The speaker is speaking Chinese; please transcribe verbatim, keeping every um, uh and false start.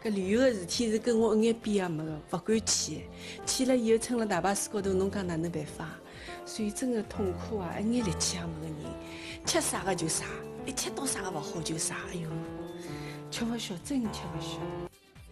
搿旅游个事体是跟我一眼边也没个，勿敢去。去了以后撑辣大巴士高头，侬讲哪能办法？所以真个痛苦啊，一眼力气也没个人，吃啥个就啥，一吃到啥个勿好就啥，哎哟，吃勿消，真吃勿消。